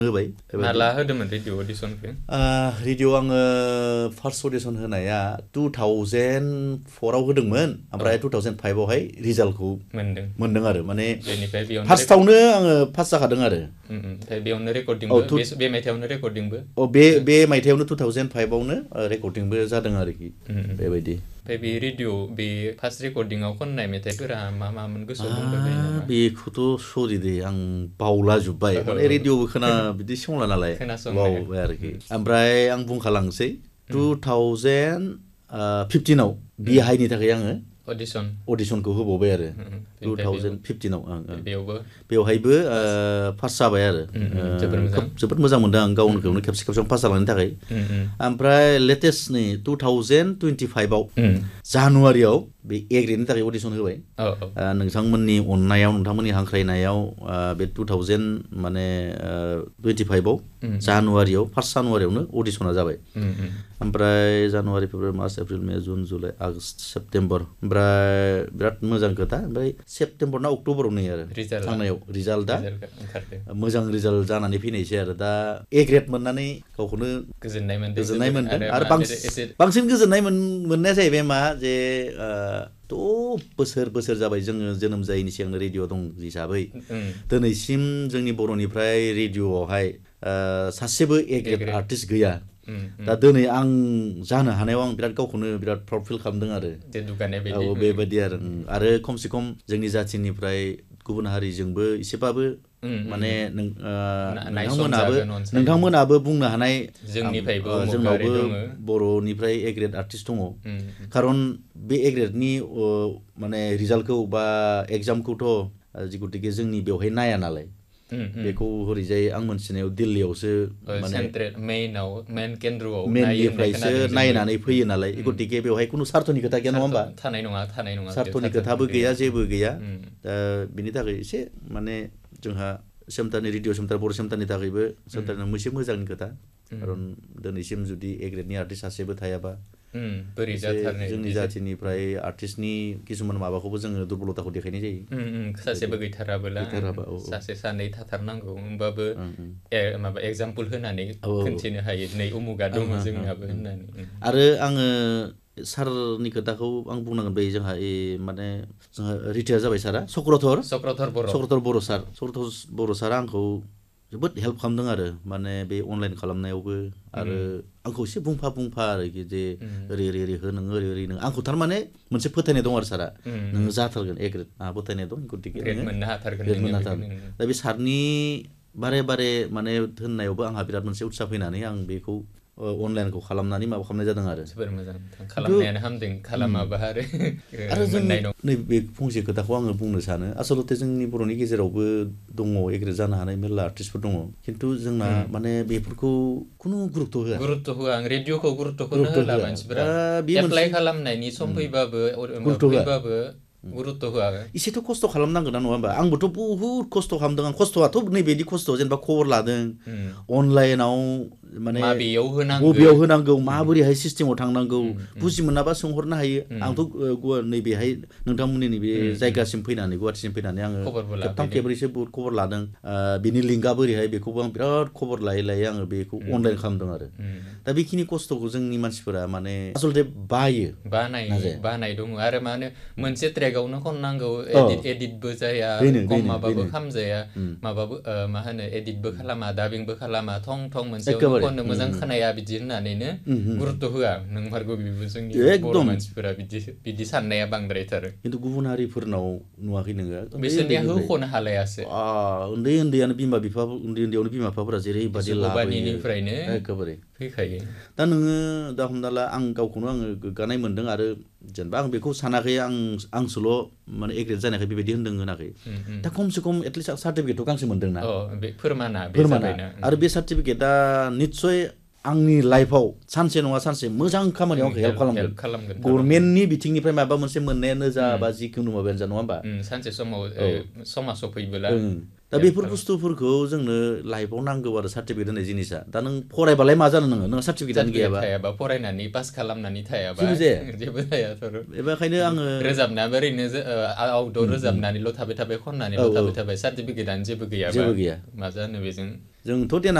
होबाय माला होदोंमोन रेडिअ अडिसनखौ रेडिअ आङो फार्स्ट अडिसन होनाया 2004 आव होदोंमोन ओमफ्राय 2005 आवहाय रिजाल्टखौ मोनदों आरो माने फार्स्टआवनो आङो पास जाखादों आरो ओमफ्राय बेयावनो रेकर्डिंबो बे मायथाइयावनो रेकर्डिंबो बे मायथाइयावनो 2005 आवनो रेकर्डिंबो जादों आरोखि बेबायदि ओमफ्राय बे रेडिअ बे फार्स्ट रेकर्डिंआव खननाय मेथाइफोरा मामोन गोसोआव दंबाय नामा बेखौथ' सरि दे आं बावलाजोब्बाय माने रेडिअबो बिदि संला नालाय बावबाय आरोखि ओमफ्राय आं बुंखालांसै 2015 आव बिहाइनि थाखाय आङो अडिसनखौ होबावबाय आरो 2015 आव बेवहायबो पास जाबाय आरो जोबोद मोजां मोनदों आं गावनो खेबसे पास जालांनायनि थाखाय ओमफ्राय लेटेस्ट नै 2025 आव जानुवारियाव बे एग्रेडनि थाखाय अडिसन होबाय नोंथांमोननि अननायाव नोंथांमोननि हांख्रायनायाव बे 2025 आव जानुवारियाव फार्स्ट जानुवारियावनो अडिसना जाबाय ओमफ्राय January February March April May जुन जुलाइ आगष्ट सेप्तेम्बर ओमफ्राय बिराद मोजां खोथा ओमफ्राय सेप्तेम्बर ना अक्ट'बराव नै आरो थांनायाव रिजाल्टआ मोजां रिजाल्ट जानानै फैनायसै आरो दा ए ग्रेड मोननानै गावखौनो गोजोननाय मोनदों आरो बांसिन गोजोननाय मोननाया जाहैबाय मा जे बोसोर जाबाय जोङो जोनोम जायैनि सिगांनो रेडिअ दं हिसाबै दिनैसिम जोंनि बर'निफ्राय रेडिअआवहाय सासेबो ए ग्रेड आर्टिस्ट गैया दा दिनै आं जानो हानायाव आं बिराद गावखौनो बिराद प्राउड फिल खालामदों आरो बेबायदि आरो खमसे खम जोंनि जाथिनिफ्राय गुबुन हारिजोंबो एसेबाबो माने नोंथांमोनाबो बुंनो हानाय जोंनावबो बर'निफ्राय ए ग्रेड आर्टिस्ट दङ खारन बे ए ग्रेडनि माने रिजाल्टखौ बा एग्जामखौथ' जिगुथिके जोंनि बेवहाय नाया नालाय बेखौ हरैजाय आं मोनथिनायाव दिल्लीयावसो मेननिफ्रायसो नायनानै फैयो नालाय गतिके बेवहाय खुनु सार्थनि खोथा गैया नङा होमबा सार्थनि खोथाबो गैया जेबो गैया दा बिनि थाखाय एसे माने जोंहा सेमटारनि रेडिअ सेमटार बर' सेमटारनि थाखायबो सेमटारनि मोनसे मोजांनि खोथा खारन दिनैसिम जुदि ए ग्रेडनि आर्टिस्ट सासेबो थायाबा जोंनि जाथिनिफ्राय आर्टिस्टनि किसुमान माबाखौबो जोङो दुर्बलताखौ देखायनाय जायो सासेबो गैथाराबोला सासे सानै थाथारनांगौ होमबाबो माबा एग्जाम्पल होनानै खोन्थिनो हायो नै उमुगा दङ जोंनाबो होननानै आरो आङो सारनि खोथाखौ आं बुंनांगोन बै जोंहा माने जोंहा रिटायार जाबाय सारा चक्रधर बर' सारा आंखौ जोबोद हेल्प खालामदों आरो माने बे अनलाइन खालामनायावबो आरो आंखौ एसे बुंफा आरोखि जे ओरै हो नोङो ओरै नों आंखौ थारमाने मोनसे फोथायनाय दं आरो सारा नोङो जाथारगोन ए ग्रेड आंहा फोथायनाय दं गतिके मोननो हाथारगोन दा बे सारनि बारे माने होननायावबो आंहा बिराद मोनसे उत्साह फैनानै आं बेखौ अनलाइनखौ खालामनानै माबा खालामनाय जादों आरो जोबोर मोजां खालामनायानो हामदों खालामाबा आरो जों नैबे फंसे खोथाखौ आङो बुंनो सानो आसलते जोंनि बर'नि गेजेरावबो दङ ए ग्रेड जानो हानाय मेरला आर्टिस्टफोर दङ खिन्थु जोंना माने बेफोरखौ खुनु गुरुत्त' होआ आं रेडिअखौ गुरुत्त'खौनो होला मानसिफोरा एप्लाइ खालामनायनि सम फैबाबो गुरुत्त' होआ एसेथ' खस्थ' खालामनांगोन ना नङा होमबा आंबोथ' बुहुद खस्थ' खालामदों आं खस्थ'आथ' नैबायदि खस्थ' जेनेबा खबर लादों अनलाइनाव माने बबेयाव होनांगौ माबोरैहाय सिस्टेमाव थांनांगौ बुजि मोनाबा सोंहरनो हायो आंथ' नैबेहाय नोंथांमोननि नैबे जायगासिम फैनानै गुवाहाटिसिम फैनानै आङो खेबथाम खेब्रैसो बहुत खबर लादों बिनि लिंकआ बोरैहाय बेखौबो आं बिराद खबर लायै आङो बेखौ अनलाइन खालामदों आरो दा बेखिनि खस्थ'खौ जोंनि मानसिफोरा माने आसलते बानाय दङ आरो माने मोनसे ट्रेकआवनो खननांगौ एडिटबो जाया खम माबाबो खामजाया माबाबो मा होनो एडिटबो खालामा दाबिंबो खालामा थं मोनसेयावनो खननो मोजां खोनाया बिदि होननानैनो गुरुत्त' होआ नोंमारगौ बेबो जोंनि बर' मानसिफोरा बिदि साननाया बांद्रायथारो खिन्थु गुबुन हारिफोरनाव नुवाखै नोङो बिसोरनिया होख'नो हालायासो उन्दैयावनो बिमा बिफाफोरा जेरैबादि लाबोनिफ्रायनो एखेबारे फैखायो दा नोङो दा हमना ला आं गावखौनो आङो गोग्गानाय मोनदों आरो जेनेबा आं बेखौ सानाखै आंसोल' माने ए ग्रेड जानायखाय बेबायदि होनाखै दा खमसे खम एटलिस्ट सार्टिफिकेटखौ गांसे मोनदोंना फोरमाना आरो बे सार्टिफिकेटआ निस्सय आंनि लाइफआव सानसे नङा सानसे मोजां खामानियाव आंखौ हेल्प खालामगोन गभर्नमेन्टनि बिथिंनिफ्राय माबा मोनसे मोननायानो जा बा जिखुनु माबायानो जा नङा होमबा सानसे समाव समाजाव फैबोला दा बेफोर बुस्थुफोरखौ जोंनो लाइफआव नांगौ आरो सार्टिफिकेट होननाय जिनिसा दा नों फरायबालाय मा जानो नोङो सार्टिफिकेटआनो गैयाबा फरायनानै पास खालामनानै थायाबा जेबो जायाथ' बेखायनो आङो रोजाबनाबो ओरैनो आउटडोर रोजाबनानैल' थाबाय खननानैल' थाबाय सार्टिफिकेटआनो जेबो गैयाबा मा जानो बेजों जोंथ' देनां